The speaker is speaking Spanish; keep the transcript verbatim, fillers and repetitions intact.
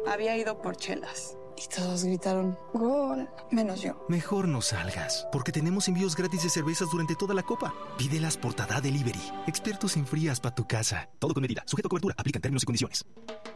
había ido por chelas. Y todos gritaron, ¡gol! Menos yo. Mejor no salgas, porque tenemos envíos gratis de cervezas durante toda la copa. Pídelas por Tada Delivery. Expertos en frías para tu casa. Todo con medida. Sujeto a cobertura. Aplican términos y condiciones.